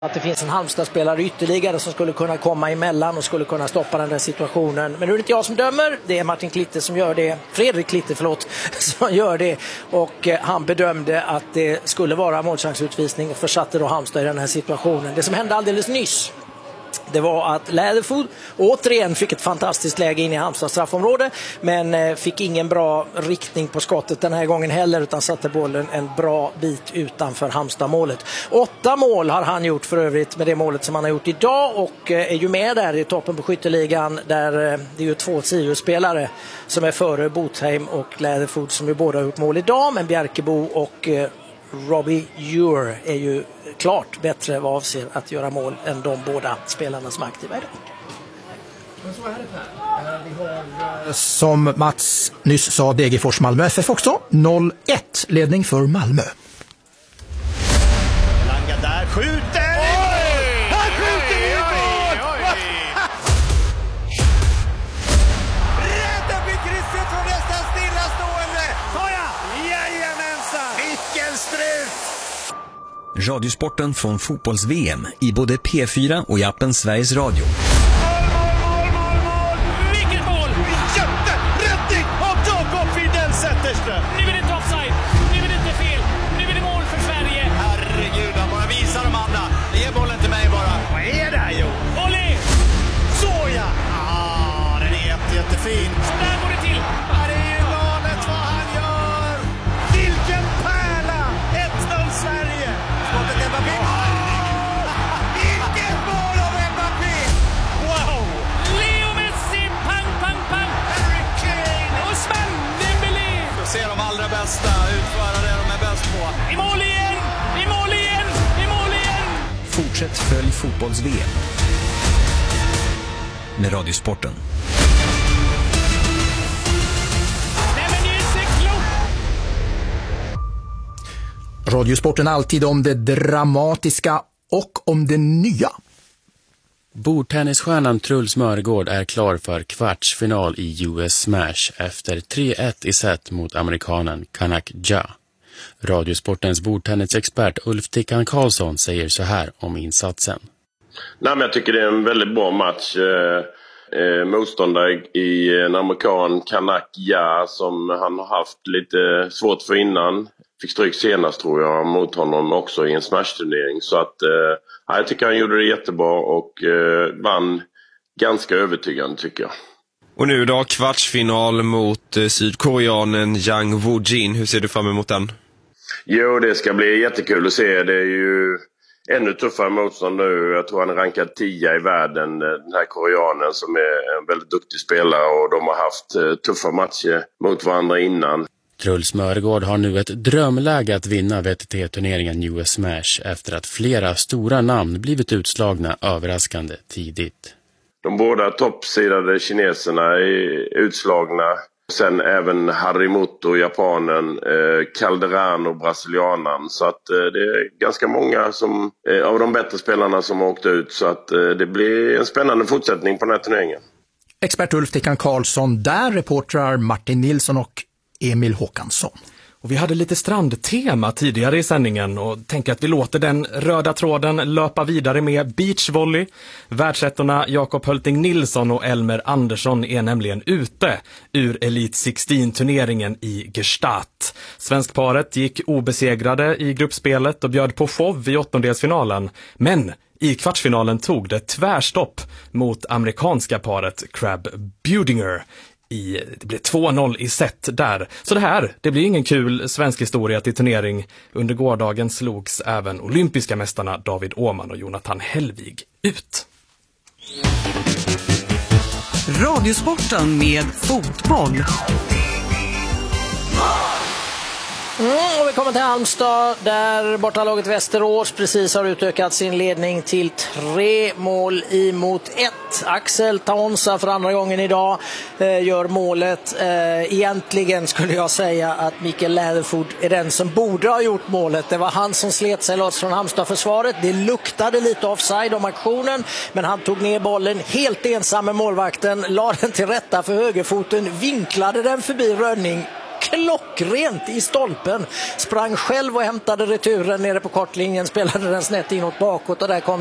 Att det finns en Halmstad-spelare ytterligare som skulle kunna komma emellan och skulle kunna stoppa den där situationen. Men nu är det inte jag som dömer, det är Martin Klitte som gör det. Fredrik Klitte, som gör det. Och han bedömde att det skulle vara målchansutvisning och försatte då Halmstad i den här situationen. Det som hände alldeles nyss, det var att Läderfot återigen fick ett fantastiskt läge in i Halmstads straffområde, men fick ingen bra riktning på skottet den här gången heller, utan satte bollen en bra bit utanför Halmstad-målet. 8 mål har han gjort för övrigt med det målet som han har gjort idag, och är ju med där i toppen på skytteligan, där det är ju 2 Sirius-spelare som är före Botheim och Läderfot, som ju båda har gjort mål idag, men Bjerkebo och Robbie Ure är ju klart bättre vad avser att göra mål än de båda spelarna som är aktiva idag. Men så är det här. Som Mats nyss sa, Degerfors Malmö FF också. 0-1 ledning för Malmö. Langa där, skjuter! Han skjuter i mål! Rädda vid krysset från nästan stillastående! Såja! Jajamensan! Vilken strut! Radiosporten från fotbolls-VM i både P4 och i appen Sveriges Radio. Mål! Vilket mål! Jätteräddning av Jakob Fidel Zetterström! Nu är det inte offside, nu är det inte fel, nu är det mål för Sverige. Herregud, han bara visar de andra. Ge bollen till mig bara. Vad är det här, Jo? Olé! Såja! Den är jättefin. Så där går det till. Det är ju galet vad han gör! Vilken pärla! 1-0 Sverige! Skottet Mbappé. Vilket mål av Mbappé! Wow! Leo Messi, pang, pang, pang. Harry Kane! Ousmane Dembélé. Då ser de allra bästa utföra det de är bäst på. I mål igen, i mål igen, i mål igen. Fortsätt följ fotbolls-VM med Radiosporten. Nej, men det är så klokt. Radiosporten alltid om det dramatiska och om det nya. Bordtennisstjärnan Truls Mörgård är klar för kvartsfinal i US Smash efter 3-1 i set mot amerikanen Kanak Ja. Radiosportens bordtennisexpert Ulf Tickan Karlsson säger så här om insatsen. Nej, men jag tycker det är en väldigt bra match. Motståndare i en amerikan, Kanak Ja, som han har haft lite svårt för innan. Fick stryk senast, tror jag, mot honom också i en smash-turnering. Så att jag tycker han gjorde det jättebra och vann ganska övertygande, tycker jag. Och nu då, kvartsfinal mot sydkoreanen Yang Woo-jin. Hur ser du fram emot den? Jo, det ska bli jättekul att se. Det är ju ännu tuffare motstånd nu. Jag tror han är rankad 10 i världen, den här koreanen som är en väldigt duktig spelare, och de har haft tuffa matcher mot varandra innan. Truls Mörgård har nu ett drömläge att vinna VTT-turneringen US Smash efter att flera stora namn blivit utslagna överraskande tidigt. De båda toppsidade kineserna är utslagna. Sen även Harimoto, japanen, Calderano, brasilianan. Så att det är ganska många av de bättre spelarna som har åkt ut. Så att det blir en spännande fortsättning på den här turneringen. Expert Ulf Tickan Karlsson där, reportrar Martin Nilsson och Emil Håkansson. Och vi hade lite strandtema tidigare i sändningen och tänker att vi låter den röda tråden löpa vidare med beachvolley. Världsettorna Jakob Hölting Nilsson och Elmer Andersson är nämligen ute ur Elite 16-turneringen i Gstaad. Svenskparet gick obesegrade i gruppspelet och bjöd på show i åttondelsfinalen. Men i kvartsfinalen tog det tvärstopp mot amerikanska paret Crab Budinger. Det blev 2-0 i set där. Så det blir ingen kul svensk historia till turnering. Under gårdagen slogs även olympiska mästarna David Åhman och Jonathan Hellvig ut. Radiosporten med fotboll. Och vi kommer till Halmstad där bortalaget Västerås precis har utökat sin ledning till 3 mål emot 1. Axel Taonsa för andra gången idag gör målet. Egentligen skulle jag säga att Mikael Läderfot är den som borde ha gjort målet. Det var han som slet sig loss från Halmstad-försvaret. Det luktade lite offside om aktionen, men han tog ner bollen helt ensam med målvakten, la den till rätta för högerfoten, vinklade den förbi Rönning klockrent i stolpen. Sprang själv och hämtade returen nere på kortlinjen, spelade den snett inåt bakåt och där kom